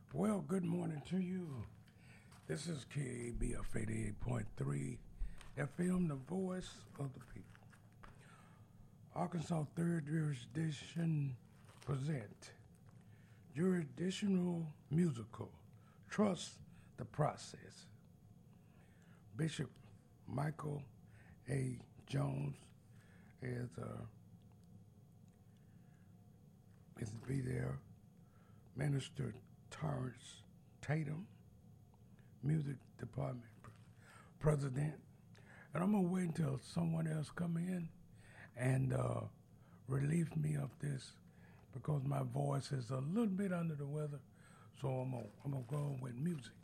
Well, good morning to you. This is KABF 88.3 FM, the voice of the people. Arkansas 3rd Jurisdiction present Jurisdictional Musical, Trust the Process. Bishop Michael A. Jones is to be there. Minister Terrence Tatum, Music Department President. And I'm going to wait until someone else come in and relieve me of this because my voice is a little bit under the weather. So I'm gonna go on with music.